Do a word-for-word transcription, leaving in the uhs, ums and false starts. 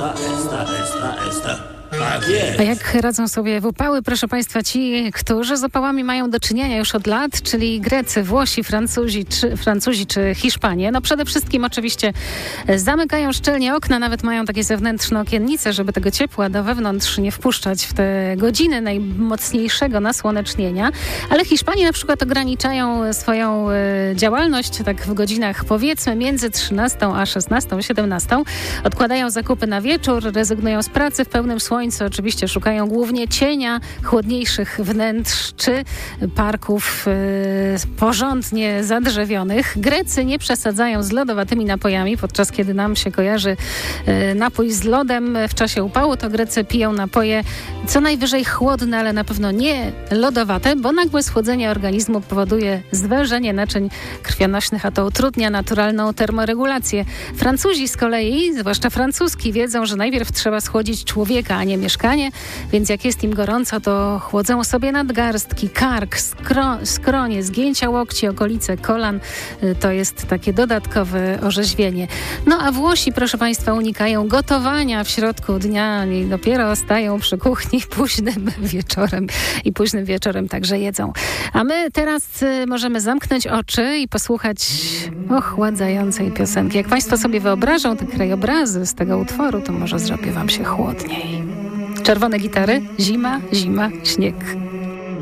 esta, esta, esta, esta. Tak jest. A jak radzą sobie w upały, proszę Państwa, ci, którzy z upałami mają do czynienia już od lat, czyli Grecy, Włosi, Francuzi czy, Francuzi czy Hiszpanie? No przede wszystkim oczywiście zamykają szczelnie okna, nawet mają takie zewnętrzne okiennice, żeby tego ciepła do wewnątrz nie wpuszczać w te godziny najmocniejszego nasłonecznienia. Ale Hiszpanie na przykład ograniczają swoją y, działalność tak w godzinach powiedzmy między trzynastą a szesnastą, siedemnastą. Odkładają zakupy na wieczór, rezygnują z pracy w pełnym słońcu. Oczywiście szukają głównie cienia, chłodniejszych wnętrz czy parków y, porządnie zadrzewionych. Grecy nie przesadzają z lodowatymi napojami, podczas kiedy nam się kojarzy y, napój z lodem w czasie upału, to Grecy piją napoje co najwyżej chłodne, ale na pewno nie lodowate, bo nagłe schłodzenie organizmu powoduje zwężenie naczyń krwionośnych, a to utrudnia naturalną termoregulację. Francuzi z kolei, zwłaszcza francuski, wiedzą, że najpierw trzeba schłodzić człowieka, a nie mieszkanie, więc jak jest im gorąco, to chłodzą sobie nadgarstki, kark, skro, skronie, zgięcia łokci, okolice kolan. To jest takie dodatkowe orzeźwienie. No a Włosi, proszę Państwa, unikają gotowania w środku dnia i dopiero stają przy kuchni późnym wieczorem i późnym wieczorem także jedzą. A my teraz y, możemy zamknąć oczy i posłuchać ochładzającej piosenki. Jak Państwo sobie wyobrażą te krajobrazy z tego utworu, to może zrobi Wam się chłodniej. Czerwone gitary, zima, zima, śnieg.